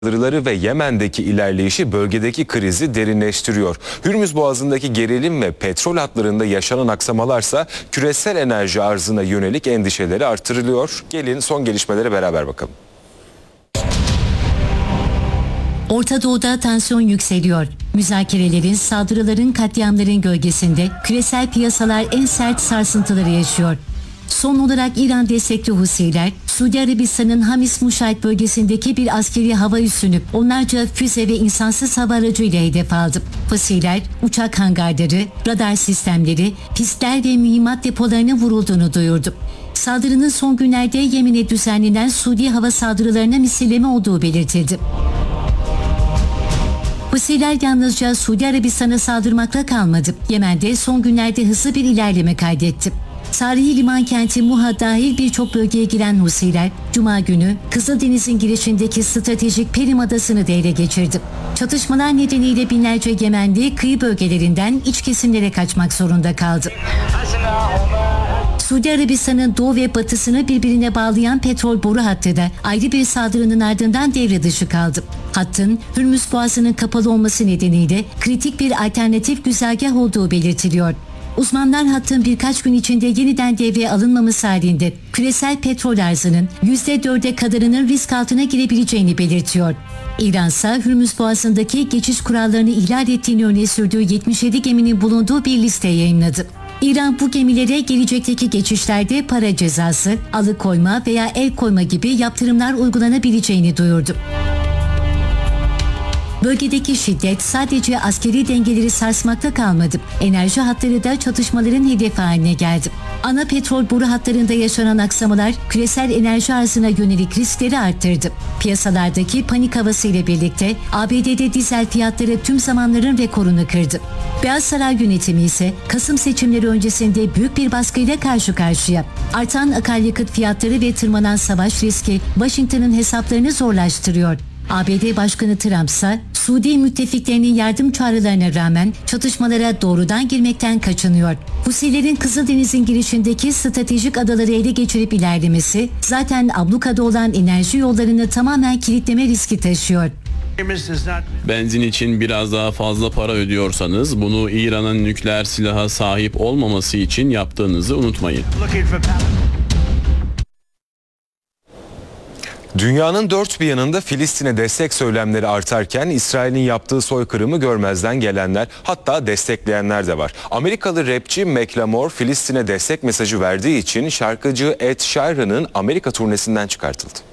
Saldırıları ve Yemen'deki ilerleyişi bölgedeki krizi derinleştiriyor. Hürmüz Boğazı'ndaki gerilim ve petrol hatlarında yaşanan aksamalarsa küresel enerji arzına yönelik endişeleri artırılıyor. Gelin son gelişmelere beraber bakalım. Orta Doğu'da tansiyon yükseliyor. Müzakerelerin, saldırıların, katliamların gölgesinde küresel piyasalar en sert sarsıntıları yaşıyor. Son olarak İran destekli Husiler, Suudi Arabistan'ın Hamis Muşayt bölgesindeki bir askeri hava üssünü onlarca füze ve insansız hava aracıyla hedef aldı. Husiler, uçak hangarları, radar sistemleri, pistler ve mühimmat depolarına vurulduğunu duyurdu. Saldırının son günlerde Yemen'e düzenlenen Suudi hava saldırılarına misilleme olduğu belirtildi. Husiler yalnızca Suudi Arabistan'a saldırmakla kalmadı. Yemen'de son günlerde hızlı bir ilerleme kaydetti. Tarihi liman kenti Muha dahil birçok bölgeye giren Husiler, Cuma günü Kızıldeniz'in girişindeki stratejik Perim Adası'nı da ele geçirdi. Çatışmalar nedeniyle binlerce Yemenli kıyı bölgelerinden iç kesimlere kaçmak zorunda kaldı. Suudi Arabistan'ın doğu ve batısını birbirine bağlayan petrol boru hattı da ayrı bir saldırının ardından devre dışı kaldı. Hattın Hürmüz Boğazı'nın kapalı olması nedeniyle kritik bir alternatif güzergah olduğu belirtiliyor. Uzmanlar hattın birkaç gün içinde yeniden devreye alınmaması halinde küresel petrol arzının %4'e kadarının risk altına girebileceğini belirtiyor. İran ise Hürmüz Boğazı'ndaki geçiş kurallarını ihlal ettiğini öne sürdüğü 77 geminin bulunduğu bir liste yayımladı. İran bu gemilere gelecekteki geçişlerde para cezası, alıkoyma veya el koyma gibi yaptırımlar uygulanabileceğini duyurdu. Bölgedeki şiddet sadece askeri dengeleri sarsmakta kalmadı. Enerji hatları da çatışmaların hedefi haline geldi. Ana petrol boru hatlarında yaşanan aksamalar küresel enerji arzına yönelik riskleri arttırdı. Piyasalardaki panik havası ile birlikte ABD'de dizel fiyatları tüm zamanların rekorunu kırdı. Beyaz Saray yönetimi ise Kasım seçimleri öncesinde büyük bir baskıyla karşı karşıya. Artan akaryakıt fiyatları ve tırmanan savaş riski Washington'ın hesaplarını zorlaştırıyor. ABD Başkanı Trump ise Suudi müttefiklerinin yardım çağrılarına rağmen çatışmalara doğrudan girmekten kaçınıyor. Husilerin Kızıldeniz'in girişindeki stratejik adaları ele geçirip ilerlemesi zaten ablukada olan enerji yollarını tamamen kilitleme riski taşıyor. Benzin için biraz daha fazla para ödüyorsanız bunu İran'ın nükleer silaha sahip olmaması için yaptığınızı unutmayın. Dünyanın dört bir yanında Filistin'e destek söylemleri artarken İsrail'in yaptığı soykırımı görmezden gelenler, hatta destekleyenler de var. Amerikalı rapçi Macklemore Filistin'e destek mesajı verdiği için şarkıcı Ed Sheeran'ın Amerika turnesinden çıkartıldı.